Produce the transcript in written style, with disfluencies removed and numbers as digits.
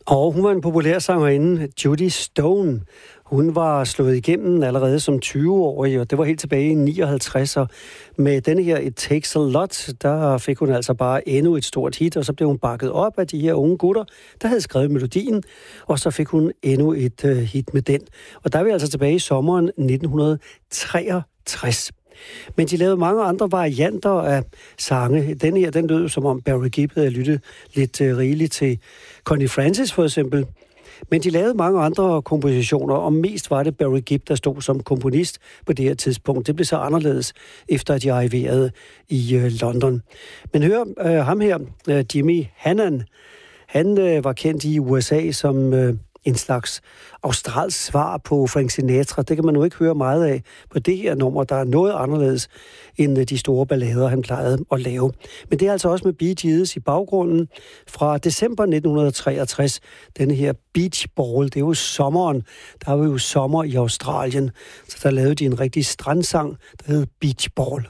Og hun var en populær sangerinde, Judy Stone. Hun var slået igennem allerede som 20-årig, og det var helt tilbage i 59. Og med denne her It Takes a Lot, der fik hun altså bare endnu et stort hit, og så blev hun bakket op af de her unge gutter, der havde skrevet melodien, og så fik hun endnu et hit med den. Og der er vi altså tilbage i sommeren 1963. Men de lavede mange andre varianter af sange. Den her, den lød som om Barry Gibb havde lyttet lidt rigeligt til Connie Francis for eksempel. Men de lavede mange andre kompositioner, og mest var det Barry Gibb, der stod som komponist på det her tidspunkt. Det blev så anderledes, efter at de arriverede i London. Men hør ham her, Jimmy Hannan. Han var kendt i USA som en slags australsk svar på Frank Sinatra. Det kan man nu ikke høre meget af på det her nummer, der er noget anderledes end de store ballader, han plejede at lave. Men det er altså også med Bee Gees i baggrunden fra december 1963. Denne her Beach Ball, det er jo sommeren. Der var jo sommer i Australien, så der lavede de en rigtig strandsang, der hed Beach Ball.